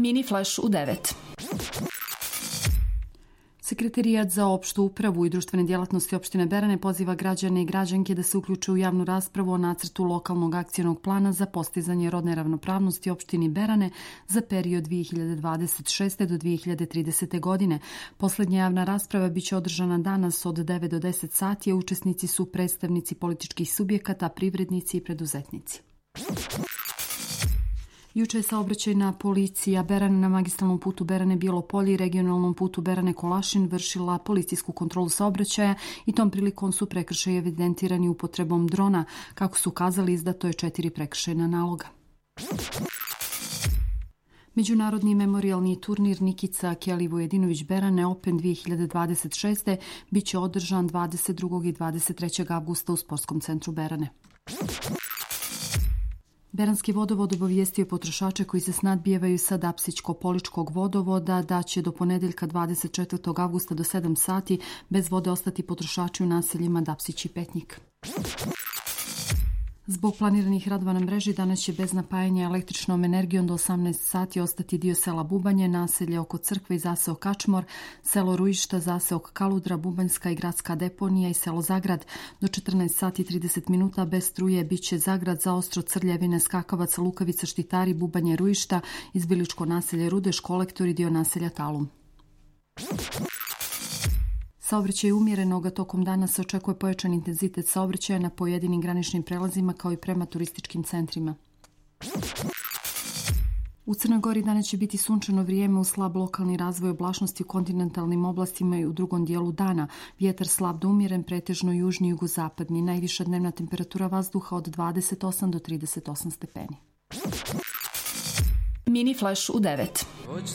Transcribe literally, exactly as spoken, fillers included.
Mini Flash u devet. Sekretarijat za opštu upravu i društvene djelatnosti opštine Berane poziva građane i građanke da se uključe u javnu raspravu o nacrtu lokalnog akcionog plana za postizanje rodne ravnopravnosti opštini Berane za period dvije hiljade dvadeset šeste do dvije hiljade tridesete. godine. Poslednja javna rasprava biće održana danas od devet do deset sati, a učesnici su predstavnici političkih subjekata, privrednici i preduzetnici. Juče je saobraćajna policija Berane na magistralnom putu Berane-Bijelo Polje i regionalnom putu Berane-Kolašin vršila policijsku kontrolu saobraćaja i tom prilikom su prekršaji evidentirani upotrebom drona. Kako su kazali, izdato je četiri prekršajna naloga. Međunarodni memorijalni turnir Nikica Keli Vujedinović Berane Open dvije hiljade dvadeset šeste biće održan dvadeset drugog i dvadeset trećeg avgusta u Sportskom centru Berane. Beranski vodovod obavijestio potrošače koji se snadbijevaju sa Dapsićko-Poličkog vodovoda da će do ponedeljka dvadeset četvrtog avgusta do sedam sati bez vode ostati potrošači u naseljima Dapsić i Petnik. Zbog planiranih radova na mreži danas će bez napajanja električnom energijom do osamnaest sati ostati dio sela Bubanje, naselje oko crkve i zaseok Kačmor, selo Rujišta, zaseok Kaludra, Bubanjska i gradska deponija i selo Zagrad. Do četrnaest sati i trideset minuta bez struje biće Zagrad, Zaostro, Crljevine, Skakavac, Lukavica, Štitari, Bubanje, Rujišta, Izbiličko naselje Rudeš, Kolektor i dio naselja Talum. Saobraćaj umjerenog, tokom dana se očekuje pojačan intenzitet saobraćaja na pojedinim graničnim prelazima kao i prema turističkim centrima. U Crnoj Gori danas će biti sunčano vrijeme uz slab lokalni razvoj oblačnosti u kontinentalnim oblastima i u drugom dijelu dana. Vjetar slab do umjeren, pretežno južni i jugozapadni. Najviša dnevna temperatura vazduha od dvadeset osam do trideset osam stepeni. Mini Flash u devet.